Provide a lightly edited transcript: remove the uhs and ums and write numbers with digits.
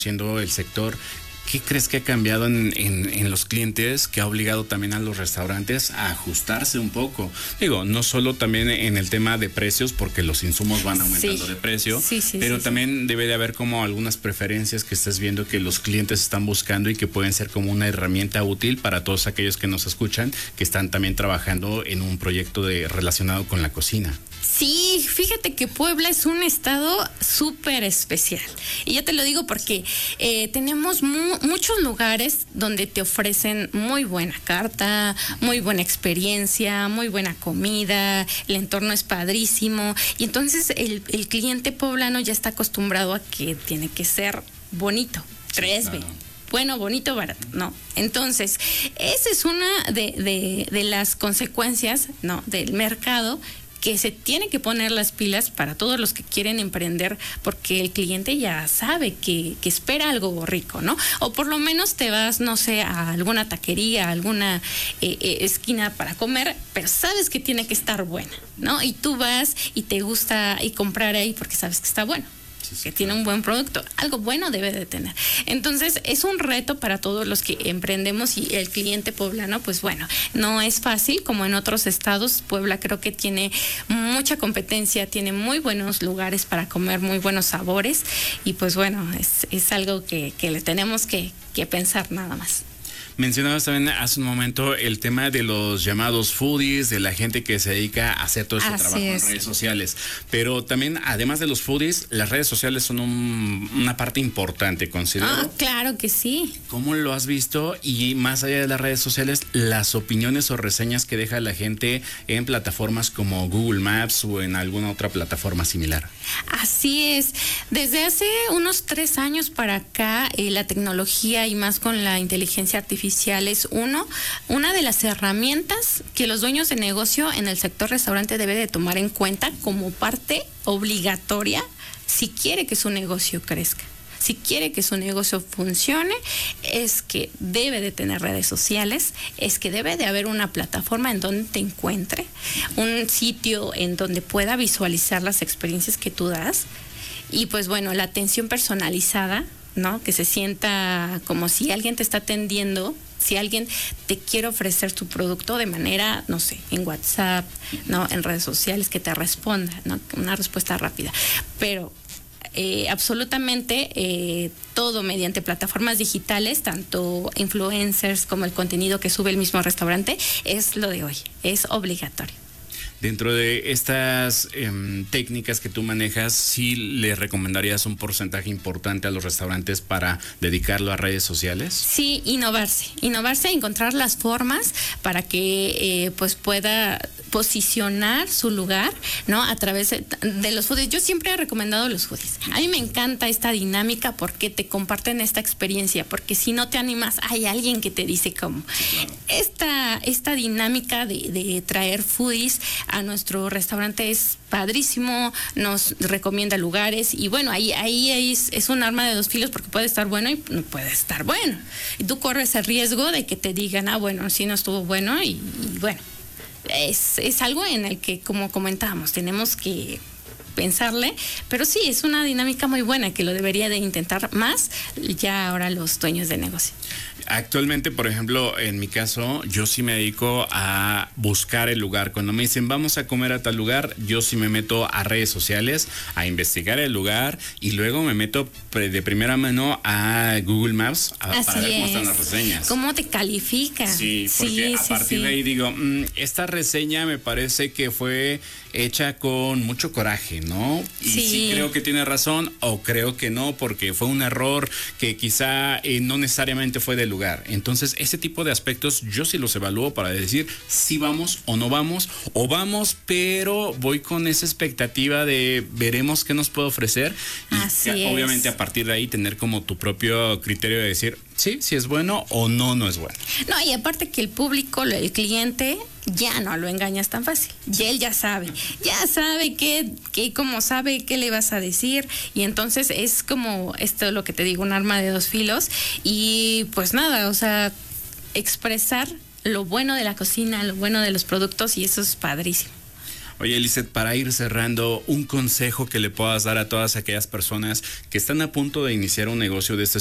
siendo el sector. ¿Qué crees que ha cambiado en los clientes, que ha obligado también a los restaurantes a ajustarse un poco? Digo, no solo también en el tema de precios, porque los insumos van aumentando de precio, pero también debe de haber como algunas preferencias que estés viendo que los clientes están buscando y que pueden ser como una herramienta útil para todos aquellos que nos escuchan, que están también trabajando en un proyecto relacionado con la cocina. Sí, fíjate que Puebla es un estado súper especial. Y yo te lo digo porque tenemos muchos lugares donde te ofrecen muy buena carta, muy buena experiencia, muy buena comida, el entorno es padrísimo. Y entonces el cliente poblano ya está acostumbrado a que tiene que ser bonito, 3B. Claro. Bueno, bonito, barato, ¿no? Entonces, esa es una de las consecuencias, ¿no?, del mercado, que se tiene que poner las pilas para todos los que quieren emprender, porque el cliente ya sabe que espera algo rico, ¿no? O por lo menos te vas, no sé, a alguna taquería, a alguna esquina para comer, pero sabes que tiene que estar buena, ¿no? Y tú vas y te gusta y comprar ahí porque sabes que está bueno. Que tiene un buen producto, algo bueno debe de tener. Entonces es un reto para todos los que emprendemos, y el cliente poblano, pues bueno, no es fácil como en otros estados. Puebla creo que tiene mucha competencia, tiene muy buenos lugares para comer, muy buenos sabores, y pues bueno, es algo que le tenemos que pensar nada más. Mencionabas también hace un momento el tema de los llamados foodies, de la gente que se dedica a hacer todo este trabajo en redes sociales. Pero también, además de los foodies, las redes sociales son una parte importante, considero. Claro que sí. ¿Cómo lo has visto? Y más allá de las redes sociales, las opiniones o reseñas que deja la gente en plataformas como Google Maps o en alguna otra plataforma similar. Así es. Desde hace unos 3 años para acá, la tecnología y más con la inteligencia artificial es una de las herramientas que los dueños de negocio en el sector restaurante debe de tomar en cuenta como parte obligatoria si quiere que su negocio crezca. Si quiere que su negocio funcione, es que debe de tener redes sociales, es que debe de haber una plataforma en donde te encuentre, un sitio en donde pueda visualizar las experiencias que tú das, y pues bueno, la atención personalizada, ¿no? Que se sienta como si alguien te está atendiendo, si alguien te quiere ofrecer su producto de manera, no sé, en WhatsApp, ¿no?, en redes sociales, que te responda, ¿no?, una respuesta rápida. Pero absolutamente todo mediante plataformas digitales, tanto influencers como el contenido que sube el mismo restaurante, es lo de hoy, es obligatorio. Dentro de estas técnicas que tú manejas, ¿sí le recomendarías un porcentaje importante a los restaurantes para dedicarlo a redes sociales? Sí, innovarse, encontrar las formas para que pues pueda posicionar su lugar, ¿no?, a través de los foodies. Yo siempre he recomendado los foodies. A mí me encanta esta dinámica porque te comparten esta experiencia, porque si no te animas, hay alguien que te dice cómo. Sí, claro. Esta dinámica de traer foodies a nuestro restaurante es padrísimo, nos recomienda lugares, y bueno, ahí es un arma de 2 filos, porque puede estar bueno y no puede estar bueno. Y tú corres el riesgo de que te digan, bueno, sí no estuvo bueno, y bueno, es algo en el que, como comentábamos, tenemos que pensarle, pero sí, es una dinámica muy buena que lo debería de intentar más ya ahora los dueños de negocio. Actualmente, por ejemplo, en mi caso, yo sí me dedico a buscar el lugar. Cuando me dicen vamos a comer a tal lugar, yo sí me meto a redes sociales a investigar el lugar, y luego me meto de primera mano a Google Maps para ver cómo están las reseñas. ¿Cómo te califica? Sí, porque a partir de ahí digo, esta reseña me parece que fue hecha con mucho coraje, ¿no? Y sí creo que tiene razón, o creo que no, porque fue un error que quizá no necesariamente fue del lugar. Entonces, ese tipo de aspectos yo sí los evalúo para decir si vamos o no vamos, o vamos, pero voy con esa expectativa de veremos qué nos puede ofrecer. Y obviamente a partir de ahí tener como tu propio criterio de decir sí, si es bueno o no es bueno. No, y aparte que el público, el cliente, ya no lo engañas tan fácil. Y él ya sabe cómo sabe qué le vas a decir, y entonces es como esto lo que te digo, un arma de 2 filos, y pues nada, o sea, expresar lo bueno de la cocina, lo bueno de los productos, y eso es padrísimo. Oye, Lizeth, para ir cerrando, un consejo que le puedas dar a todas aquellas personas que están a punto de iniciar un negocio de este